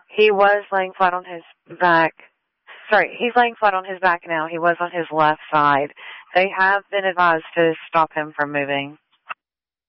He was laying flat on his back. Sorry, he's laying flat on his back now. He was on his left side. They have been advised to stop him from moving.